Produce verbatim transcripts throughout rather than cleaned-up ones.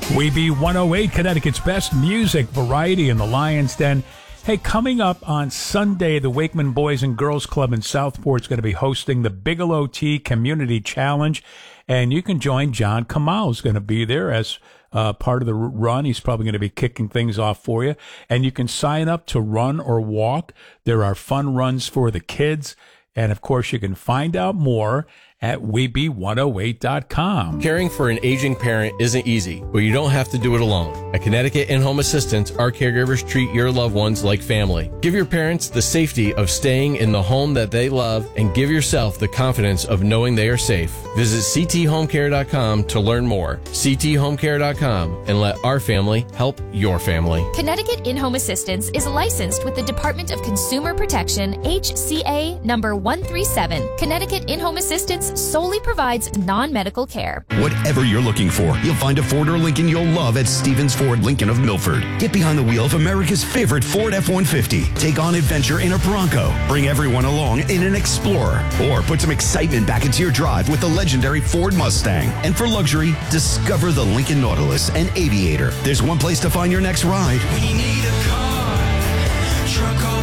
Weeby one oh eight, Connecticut's best music variety in the Lion's Den. Hey, coming up on Sunday, the Wakeman Boys and Girls Club in Southport is going to be hosting the Bigelow Tea Community Challenge, and you can join. John Kamal is going to be there as uh, part of the run. He's probably going to be kicking things off for you, and you can sign up to run or walk. There are fun runs for the kids, and of course, you can find out more at weeby one oh eight dot com. Caring for an aging parent isn't easy, but you don't have to do it alone. At Connecticut In-Home Assistance, our caregivers treat your loved ones like family. Give your parents the safety of staying in the home that they love, and give yourself the confidence of knowing they are safe. Visit c t home care dot com to learn more. c t home care dot com, and let our family help your family. Connecticut In-Home Assistance is licensed with the Department of Consumer Protection, H C A number one three seven. Connecticut In-Home Assistance solely provides non-medical care. Whatever you're looking for, you'll find a Ford or Lincoln you'll love at Stevens Ford Lincoln of Milford. Get behind the wheel of America's favorite Ford F one fifty. Take on adventure in a Bronco. Bring everyone along in an Explorer. Or put some excitement back into your drive with the legendary Ford Mustang. And for luxury, discover the Lincoln Nautilus and Aviator. There's one place to find your next ride. When you need a car, truck or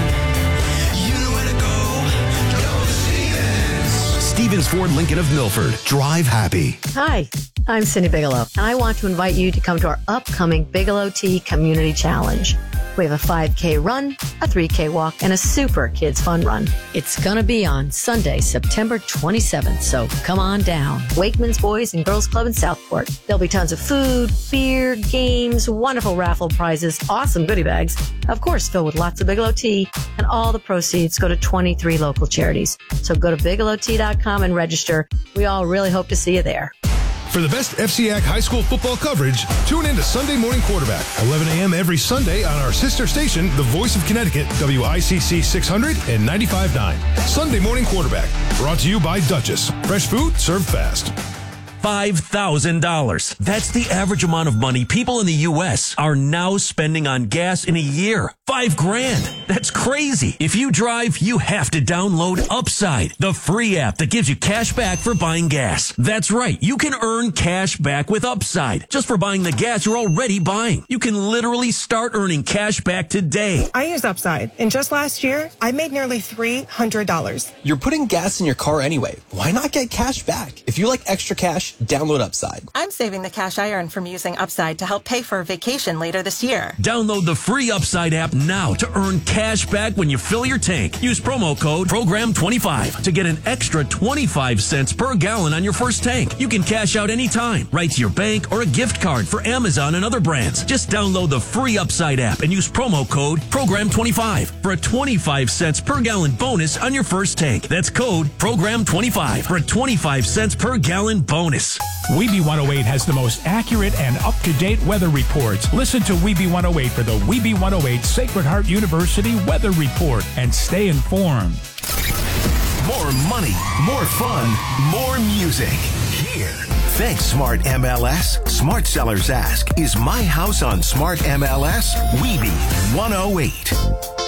van, you know where to go. Go to Stevens. Stevens Ford Lincoln of Milford. Drive happy. Hi, I'm Cindy Bigelow, and I want to invite you to come to our upcoming Bigelow Tea Community Challenge. We have a five K run, a three K walk, and a super kids fun run. It's going to be on Sunday, September twenty-seventh, so come on down. Wakeman's Boys and Girls Club in Southport. There'll be tons of food, beer, games, wonderful raffle prizes, awesome goodie bags, of course filled with lots of Bigelow tea, and all the proceeds go to twenty-three local charities. So go to bigelow tea dot com and register. We all really hope to see you there. For the best F C A C high school football coverage, tune in to Sunday Morning Quarterback, eleven a.m. every Sunday on our sister station, The Voice of Connecticut, W I C C six hundred and ninety-five point nine. Sunday Morning Quarterback, brought to you by Duchess. Fresh food served fast. five thousand dollars. That's the average amount of money people in the U S are now spending on gas in a year. Five grand. That's crazy. If you drive, you have to download Upside, the free app that gives you cash back for buying gas. That's right. You can earn cash back with Upside just for buying the gas you're already buying. You can literally start earning cash back today. I use Upside, and just last year, I made nearly three hundred dollars. You're putting gas in your car anyway. Why not get cash back? If you like extra cash, download Upside. I'm saving the cash I earn from using Upside to help pay for a vacation later this year. Download the free Upside app now to earn cash back when you fill your tank. Use promo code program twenty-five to get an extra twenty-five cents per gallon on your first tank. You can cash out anytime, right to your bank or a gift card for Amazon and other brands. Just download the free Upside app and use promo code program twenty-five for a twenty-five cents per gallon bonus on your first tank. That's code program twenty-five for a twenty-five cents per gallon bonus. Weeby one oh eight has the most accurate and up-to-date weather reports. Listen to Weeby one oh eight for the Weeby one oh eight Sacred Heart University Weather Report and stay informed. More money, more fun, more music. Here. Thanks, Smart M L S. Smart Sellers Ask, is my house on Smart M L S? Weeby one oh eight.